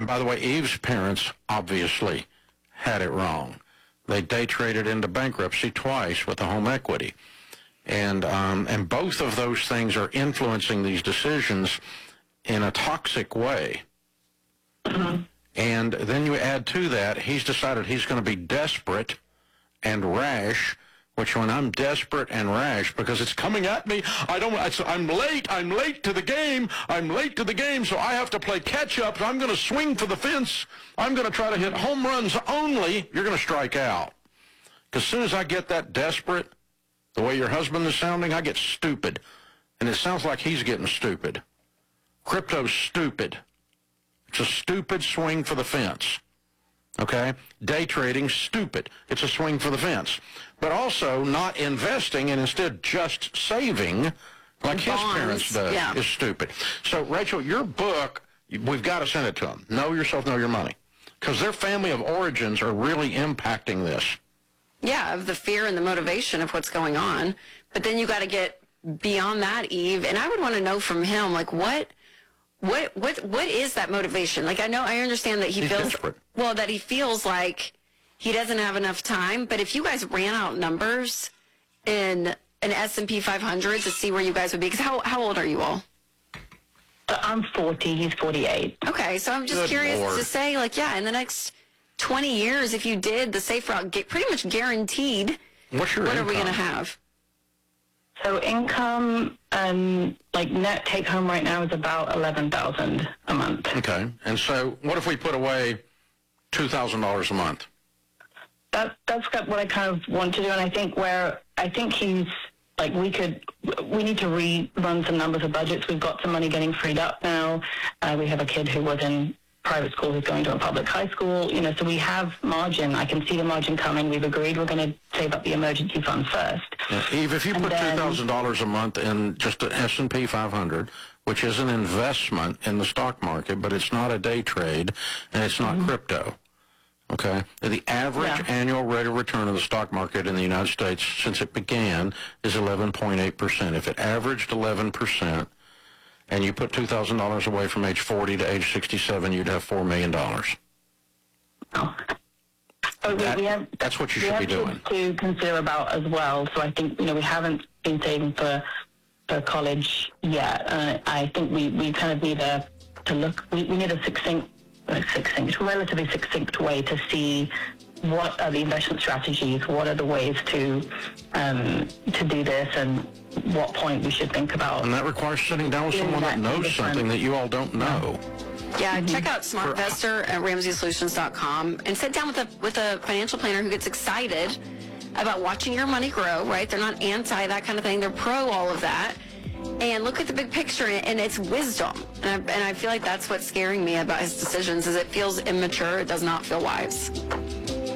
by the way, Eve's parents obviously had it wrong. They day traded into bankruptcy twice with the home equity. And both of those things are influencing these decisions in a toxic way. Mm-hmm. And then you add to that, he's decided he's going to be desperate and rash, which when I'm desperate and rash because it's coming at me, I'm late to the game, so I have to play catch up. I'm going to swing for the fence. I'm going to try to hit home runs only. You're going to strike out. Because as soon as I get that desperate, the way your husband is sounding, I get stupid. And it sounds like he's getting stupid. Crypto's stupid. It's a stupid swing for the fence. Okay? Day trading, stupid. It's a swing for the fence. But also not investing and instead just saving like his parents do is stupid. So, Rachel, your book, we've got to send it to them. Know Yourself, Know Your Money. Because their family of origins are really impacting this. Yeah, of the fear and the motivation of what's going on. But then you got to get beyond that, Eve. And I would want to know from him, like, what is that motivation? Like, I understand that he's desperate. Well, that he feels like he doesn't have enough time. But if you guys ran out numbers in an S&P 500 to see where you guys would be, because how old are you all? I'm 40. He's 48. Okay, so I'm just curious to say, like, yeah, in the next 20 years, if you did the safe route, pretty much guaranteed, what are we going to have? So income, like net take home right now is about $11,000 a month. Okay, and so what if we put away $2,000 a month? That's what I kind of want to do, and I think he's like we need to rerun some numbers of budgets. We've got some money getting freed up now. We have a kid who was in private school who's going to a public high school, so we have margin. I can see the margin coming. We've agreed we're going to save up the emergency fund first. Yeah, Eve, if you put $2,000 a month in just an S&P 500, which is an investment in the stock market, but it's not a day trade, and it's not crypto, okay? The average annual rate of return of the stock market in the United States since it began is 11.8%. If it averaged 11%, and you put $2,000 away from age 40 to age 67, you'd have $4 million. Oh. That's what you should be doing. To consider about as well. So I think, we haven't been saving for college yet. I think we kind of need to look, we need a relatively succinct way to see what are the investment strategies, what are the ways to do this, and what point we should think about. And that requires sitting down with someone that knows something that you all don't know. Yeah, check out SmartVestor at RamseySolutions.com and sit down with a financial planner who gets excited about watching your money grow, right? They're not anti that kind of thing. They're pro all of that. And look at the big picture, and it's wisdom. And I feel like that's what's scaring me about his decisions, is it feels immature. It does not feel wise.